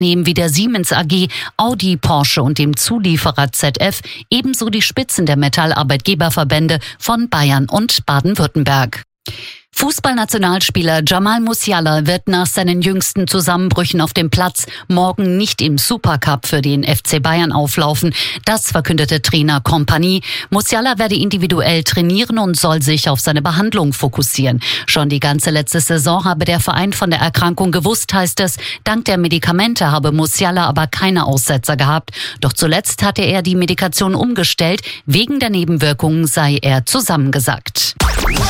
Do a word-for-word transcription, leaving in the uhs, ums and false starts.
nehmen wie der Siemens A G, Audi, Porsche und dem Zulieferer Z F, ebenso die Spitzen der Metallarbeitgeberverbände von Bayern und Baden-Württemberg. Fußballnationalspieler Jamal Musiala wird nach seinen jüngsten Zusammenbrüchen auf dem Platz morgen nicht im Supercup für den F C Bayern auflaufen. Das verkündete Trainer Kompany. Musiala werde individuell trainieren und soll sich auf seine Behandlung fokussieren. Schon die ganze letzte Saison habe der Verein von der Erkrankung gewusst, heißt es. Dank der Medikamente habe Musiala aber keine Aussetzer gehabt. Doch zuletzt hatte er die Medikation umgestellt. Wegen der Nebenwirkungen sei er zusammengesackt.